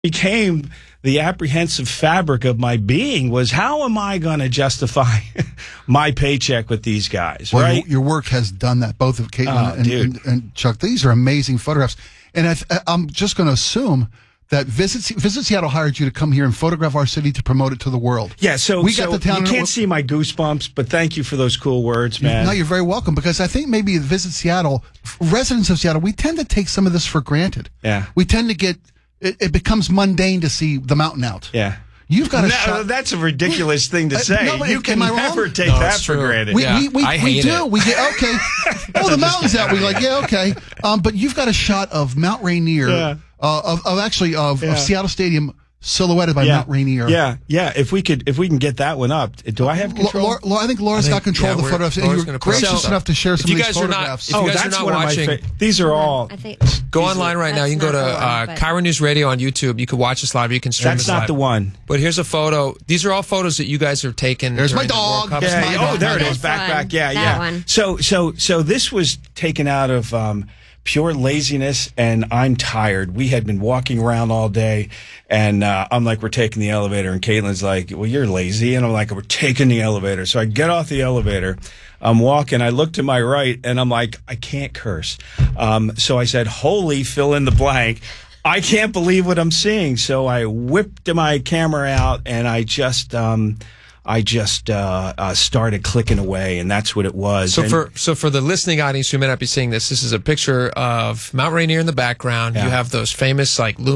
became the apprehensive fabric of my being was, how am I going to justify my paycheck with these guys, well, right? Your work has done that, both of Caitlin and Chuck. These are amazing photographs. And I'm just going to assume that Visit Seattle hired you to come here and photograph our city to promote it to the world. Yeah, so we got the town. You can't see my goosebumps, but thank you for those cool words, man. No, you're very welcome, because I think maybe Visit Seattle, residents of Seattle, we tend to take some of this for granted. Yeah. We tend to get, it becomes mundane to see the mountain out. Yeah. You've got a shot. That's a ridiculous thing to say. No, you can never take that for granted. We do. We get, okay. Oh, the mountain's out. We like, yeah, okay. But you've got a shot of Mount Rainier, of Seattle Stadium silhouetted by Mount Rainier. Yeah. If we can get that one up. Do I have control? I think Laura's got control of the photographs. And you're gracious enough to share some of these photographs. If you guys are not watching, these are all. Go online right now. You can go to Kyron News Radio on YouTube. You can watch us live. You can stream us live. That's not the one. But here's a photo. These are all photos that you guys are taking. There's my dog. There it is. Back. Yeah. One. So this was taken out of pure laziness, and I'm tired. We had been walking around all day, and I'm like, we're taking the elevator, and Caitlin's like, well, you're lazy, and I'm like, we're taking the elevator. So I get off the elevator, I'm walking, I look to my right, and I'm like, I can't curse. So I said, holy fill in the blank. I can't believe what I'm seeing. So I whipped my camera out, and I just started clicking away, and that's what it was. So for the listening audience who may not be seeing this is a picture of Mount Rainier in the background. Yeah. You have those famous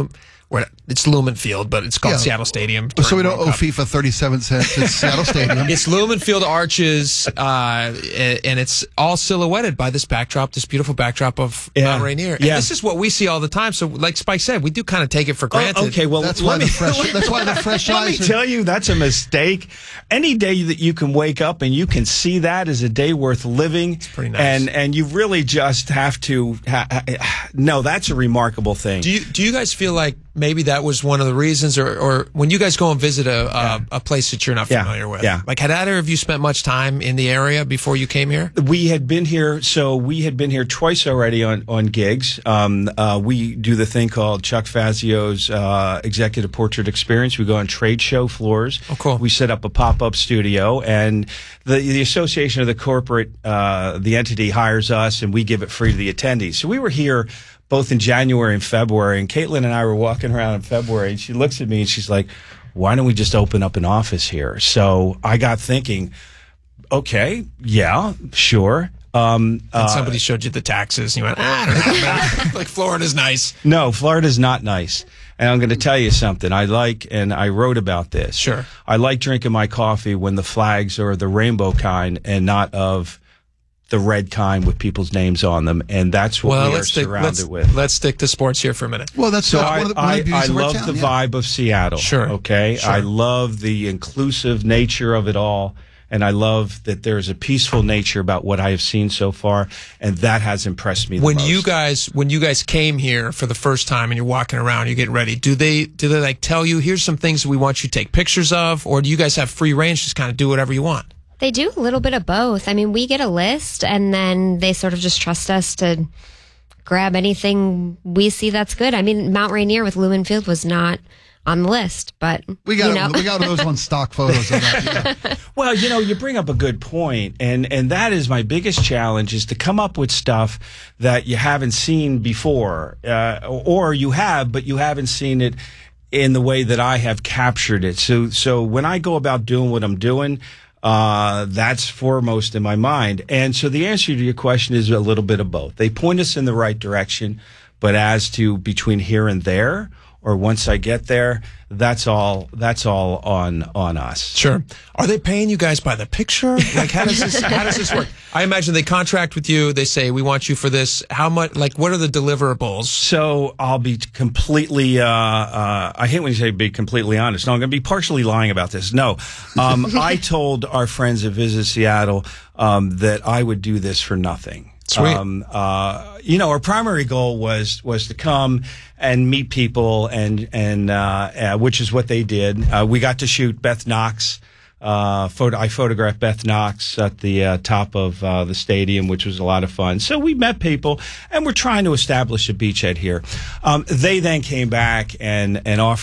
it's Lumen Field, but it's called Seattle Stadium. So we don't owe FIFA 37 cents at Seattle Stadium. It's Lumen Field arches, and it's all silhouetted by this backdrop, this beautiful backdrop of Mount Rainier. And this is what we see all the time. So, like Spike said, we do kind of take it for granted. Okay, well, that's why the fresh eyes. Let me tell you, that's a mistake. Any day that you can wake up and you can see that is a day worth living. It's pretty nice. And you really just have to. No, that's a remarkable thing. Do you guys feel like maybe that was one of the reasons, or when you guys go and visit a place that you're not familiar with? Yeah. Like, had either of you spent much time in the area before you came here? We had been here twice already on gigs. We do the thing called Chuck Fazio's Executive Portrait Experience. We go on trade show floors. Oh, cool. We set up a pop-up studio, and the association of the corporate, the entity hires us, and we give it free to the attendees. So we were here both in January and February, and Caitlin and I were walking around in February, and she looks at me and she's like, why don't we just open up an office here? So I got thinking, okay, yeah, sure. And somebody showed you the taxes, and you went, I don't know, like, Florida's nice. No, Florida's not nice. And I'm going to tell you something. And I wrote about this. Sure. I like drinking my coffee when the flags are the rainbow kind and not of the red kind with people's names on them, and that's what we are surrounded with. Let's stick to sports here for a minute. Well, that's I love the vibe of Seattle. Sure. Okay. Sure. I love the inclusive nature of it all, and I love that there's a peaceful nature about what I have seen so far, and that has impressed me the most. When you guys came here for the first time and you're walking around, you're getting ready, do they like tell you, here's some things that we want you to take pictures of, or do you guys have free range, just kind of do whatever you want? They do a little bit of both. I mean, we get a list, and then they sort of just trust us to grab anything we see that's good. I mean, Mount Rainier with Lumen Field was not on the list, but we got those on stock photos of that. Yeah. Well, you bring up a good point, and that is my biggest challenge, is to come up with stuff that you haven't seen before, or you have, but you haven't seen it in the way that I have captured it. So when I go about doing what I'm doing, that's foremost in my mind. And so the answer to your question is a little bit of both. They point us in the right direction, but as to between here and there, or once I get there, that's all on us. Sure. Are they paying you guys by the picture? Like, how does this work? I imagine they contract with you. They say, we want you for this. How much, like, what are the deliverables? So I'll be completely, I hate when you say be completely honest. No, I'm going to be partially lying about this. No. I told our friends at Visit Seattle, that I would do this for nothing. Sweet. Our primary goal was to come and meet people, and which is what they did. We got to shoot Beth Knox I photographed Beth Knox at the top of the stadium, which was a lot of fun. So we met people, and we're trying to establish a beachhead here. They then came back and offered